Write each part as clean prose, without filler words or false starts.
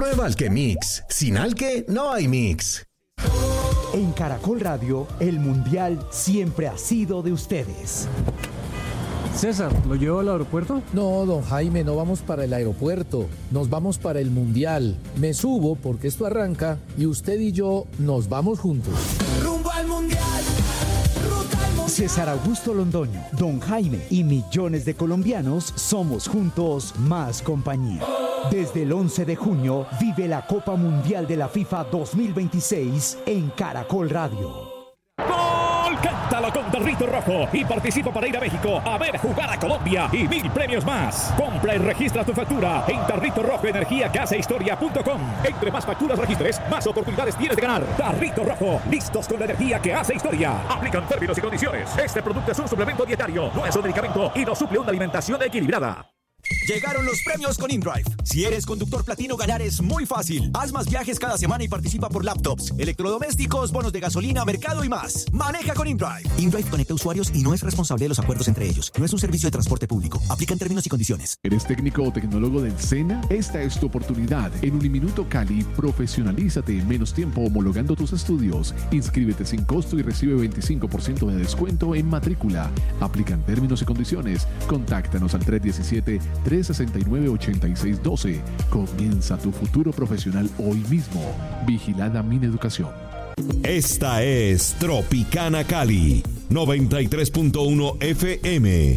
Prueba Alquemix. Sin Alque no hay mix. En Caracol Radio, el Mundial siempre ha sido de ustedes. César, ¿lo llevo al aeropuerto? No, don Jaime, no vamos para el aeropuerto. Nos vamos para el Mundial. Me subo porque esto arranca y usted y yo nos vamos juntos. Rumbo al Mundial. César Augusto Londoño, don Jaime y millones de colombianos somos juntos más compañía. Desde el 11 de junio vive la Copa Mundial de la FIFA 2026 en Caracol Radio. ¡Gol! Cántalo con Tarrito Rojo y participa para ir a México a ver jugar a Colombia y 1000 premios más. Compra y registra tu factura en Tarrito Rojo Energía Casa Historia.com. Entre más facturas registres, más oportunidades tienes de ganar. Tarrito Rojo, listos con la energía que hace historia. Aplican términos y condiciones. Este producto es un suplemento dietario, no es un medicamento y no suple una alimentación equilibrada. Llegaron los premios con InDrive. Si eres conductor platino, ganar es muy fácil. Haz más viajes cada semana y participa por laptops, electrodomésticos, bonos de gasolina, mercado y más. Maneja con InDrive. InDrive conecta usuarios y no es responsable de los acuerdos entre ellos. No es un servicio de transporte público. Aplican términos y condiciones. ¿Eres técnico o tecnólogo del SENA? Esta es tu oportunidad. En Uniminuto Cali, profesionalízate en menos tiempo homologando tus estudios. Inscríbete sin costo y recibe 25% de descuento en matrícula. Aplican términos y condiciones. Contáctanos al 317-369-8612. Comienza tu futuro profesional hoy mismo. Vigilada Mineducación. Esta es Tropicana Cali, 93.1 FM.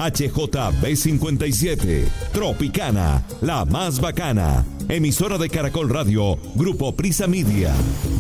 HJB57. Tropicana, la más bacana. Emisora de Caracol Radio, Grupo Prisa Media.